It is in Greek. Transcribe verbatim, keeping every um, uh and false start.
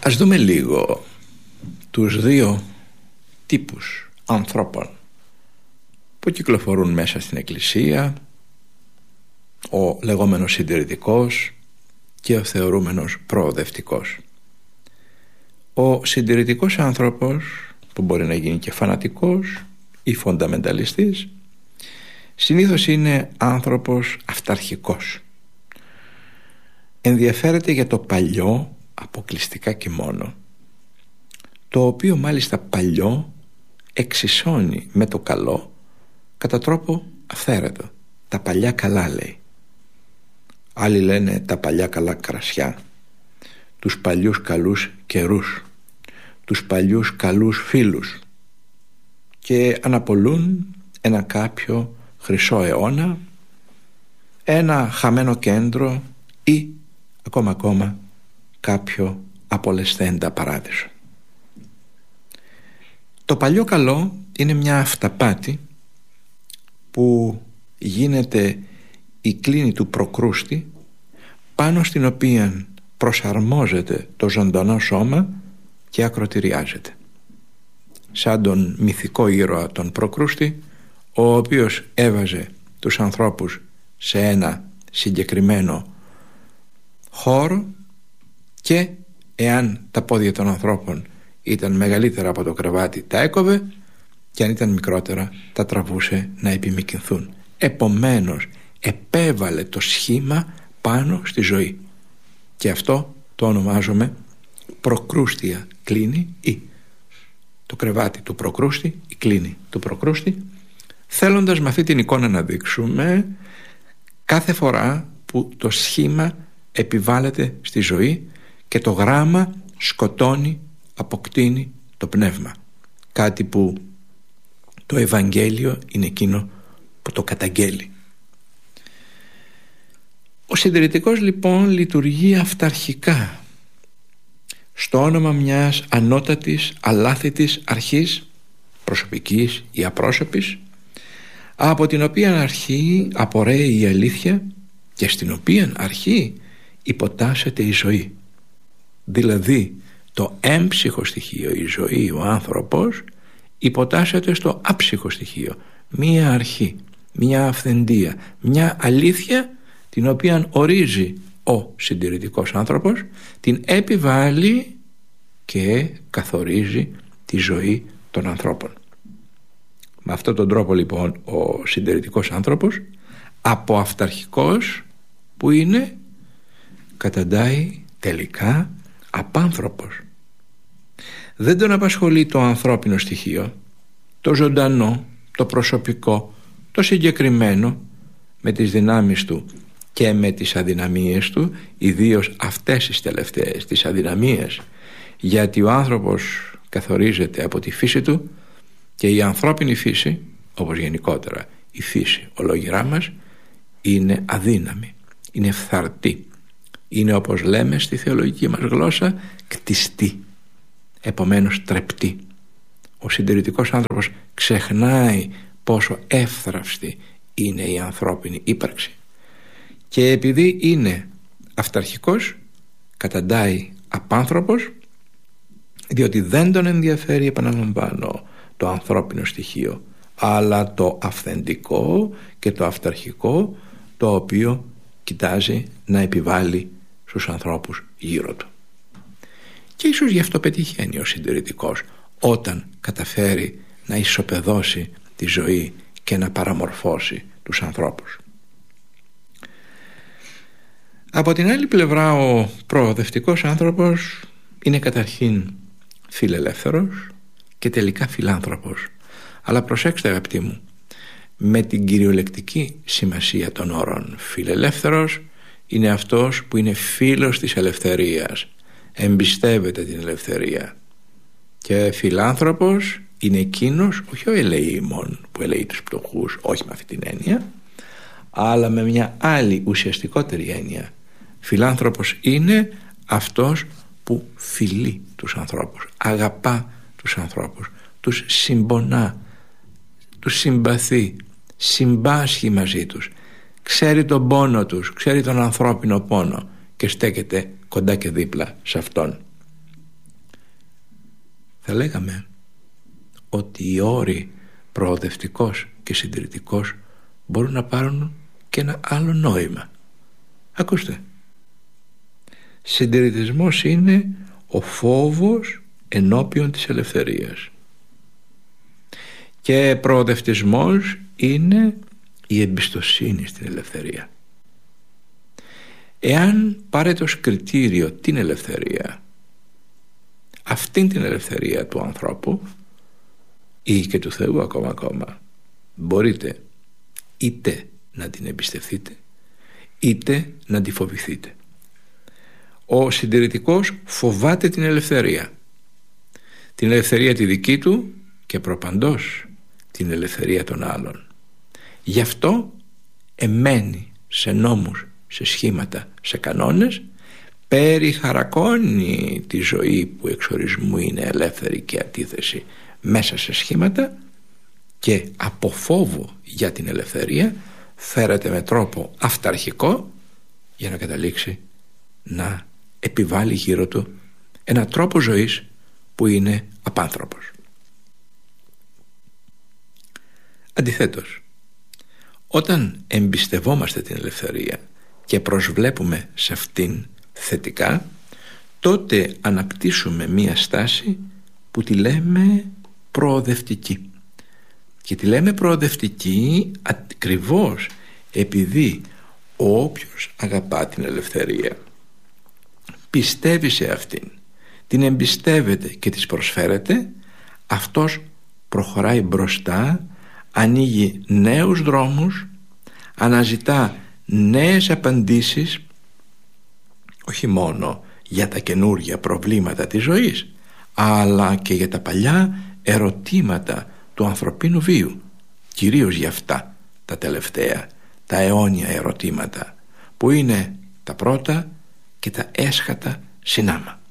Ας δούμε λίγο τους δύο τύπους ανθρώπων που κυκλοφορούν μέσα στην Εκκλησία, ο λεγόμενος συντηρητικός και ο θεωρούμενος προοδευτικός. Ο συντηρητικός άνθρωπος, που μπορεί να γίνει και φανατικός ή φονταμενταλιστής, συνήθως είναι άνθρωπος αυταρχικός. Ενδιαφέρεται για το παλιό αποκλειστικά και μόνο, το οποίο μάλιστα παλιό εξισώνει με το καλό κατά τρόπο αυθαίρετο. Τα παλιά καλά, λέει. Άλλοι λένε τα παλιά καλά κρασιά, τους παλιούς καλούς καιρούς, τους παλιούς καλούς φίλους, και αναπολούν ένα κάποιο χρυσό αιώνα, ένα χαμένο κέντρο ή ακόμα ακόμα κάποιο απολεσθέντα παράδεισο. Το παλιό καλό είναι μια αυταπάτη που γίνεται η κλίνη του προκρούστη, πάνω στην οποία προσαρμόζεται το ζωντανό σώμα και ακροτηριάζεται. Σαν τον μυθικό ήρωα τον Προκρούστη, ο οποίος έβαζε τους ανθρώπους σε ένα συγκεκριμένο χώρο και εάν τα πόδια των ανθρώπων ήταν μεγαλύτερα από το κρεβάτι, τα έκοβε, και αν ήταν μικρότερα τα τραβούσε να επιμικρυνθούν. Επομένως επέβαλε το σχήμα πάνω στη ζωή, και αυτό το ονομάζουμε προκρούστια κλίνη, ή το κρεβάτι του Προκρούστη, η κλίνη του Προκρούστη, θέλοντας με αυτή την εικόνα να δείξουμε κάθε φορά που το σχήμα επιβάλλεται στη ζωή και το γράμμα σκοτώνει, αποκτήνει το πνεύμα. Κάτι που το Ευαγγέλιο είναι εκείνο που το καταγγέλει. Ο συντηρητικός λοιπόν λειτουργεί αυταρχικά, στο όνομα μιας ανώτατης αλάθητης αρχής, προσωπικής ή απρόσωπης, από την οποία αρχή απορρέει η αλήθεια και στην οποία αρχή υποτάσσεται η ζωή. Δηλαδή το έμψυχο στοιχείο, η ζωή, ο άνθρωπος, υποτάσσεται στο άψυχο στοιχείο, μία αρχή, μία αυθεντία, μία αλήθεια, την οποία ορίζει ο συντηρητικός άνθρωπος, την επιβάλλει και καθορίζει τη ζωή των ανθρώπων. Με αυτόν τον τρόπο λοιπόν ο συντηρητικός άνθρωπος, από αυταρχικός που είναι, καταντάει τελικά απάνθρωπος. Δεν τον απασχολεί το ανθρώπινο στοιχείο, το ζωντανό, το προσωπικό, το συγκεκριμένο, με τις δυνάμεις του και με τις αδυναμίες του, ιδίως αυτές τις τελευταίες, τις αδυναμίες, γιατί ο άνθρωπος καθορίζεται από τη φύση του, και η ανθρώπινη φύση, όπως γενικότερα η φύση ολόγυρά μας, είναι αδύναμη, είναι φθαρτή, είναι, όπως λέμε στη θεολογική μας γλώσσα, κτιστή, επομένως τρεπτή. Ο συντηρητικός άνθρωπος ξεχνάει πόσο εύθραυστη είναι η ανθρώπινη ύπαρξη, και επειδή είναι αυταρχικός καταντάει απάνθρωπος, διότι δεν τον ενδιαφέρει, επαναλαμβάνω, το ανθρώπινο στοιχείο, αλλά το αυθεντικό και το αυταρχικό, το οποίο κοιτάζει να επιβάλλει στους ανθρώπους γύρω του. Και ίσως γι' αυτό πετυχαίνει ο συντηρητικός, όταν καταφέρει να ισοπεδώσει τη ζωή και να παραμορφώσει τους ανθρώπους. Από την άλλη πλευρά, ο προοδευτικός άνθρωπος είναι καταρχήν φιλελεύθερος και τελικά φιλάνθρωπος. Αλλά προσέξτε, αγαπητοί μου, με την κυριολεκτική σημασία των όρων. Φιλελεύθερος είναι αυτός που είναι φίλος της ελευθερίας, εμπιστεύεται την ελευθερία. Και φιλάνθρωπος είναι εκείνος, όχι ο ελεήμων που ελεεί τους πτωχούς, όχι με αυτή την έννοια, αλλά με μια άλλη ουσιαστικότερη έννοια. Φιλάνθρωπος είναι αυτός που φιλεί τους ανθρώπους, αγαπά τους ανθρώπους, τους συμπονά, τους συμπαθεί, συμπάσχει μαζί τους, ξέρει τον πόνο τους, ξέρει τον ανθρώπινο πόνο και στέκεται κοντά και δίπλα σε αυτόν. θα λέγαμε ότι οι όροι προοδευτικός και συντηρητικός μπορούν να πάρουν και ένα άλλο νόημα. Ακούστε, συντηρητισμός είναι ο φόβος ενώπιον της ελευθερίας και προοδευτισμός είναι η εμπιστοσύνη στην ελευθερία. Εάν πάρετε ως κριτήριο την ελευθερία, αυτήν την ελευθερία του ανθρώπου ή και του Θεού ακόμα ακόμα, μπορείτε είτε να την εμπιστευτείτε είτε να τη φοβηθείτε. Ο συντηρητικός φοβάται την ελευθερία, την ελευθερία τη δική του και προπαντός την ελευθερία των άλλων. Γι' αυτό εμένει σε νόμους, σε σχήματα, σε κανόνες, περιχαρακώνει τη ζωή που εξορισμού είναι ελεύθερη και αντίθεση μέσα σε σχήματα και από φόβο για την ελευθερία φέρεται με τρόπο αυταρχικό για να καταλήξει να επιβάλλει γύρω του ένα τρόπο ζωής που είναι απάνθρωπος. Αντιθέτως, όταν εμπιστευόμαστε την ελευθερία και προσβλέπουμε σε αυτήν θετικά, τότε αναπτύσσουμε μία στάση που τη λέμε προοδευτική. Και τη λέμε προοδευτική ακριβώς επειδή όποιος αγαπά την ελευθερία, πιστεύει σε αυτήν, την εμπιστεύεται και της προσφέρεται, αυτός προχωράει μπροστά, ανοίγει νέους δρόμους, αναζητά νέες απαντήσεις, όχι μόνο για τα καινούργια προβλήματα της ζωής, αλλά και για τα παλιά ερωτήματα του ανθρωπίνου βίου, κυρίως για αυτά τα τελευταία, τα αιώνια ερωτήματα που είναι τα πρώτα και τα έσχατα συνάμα.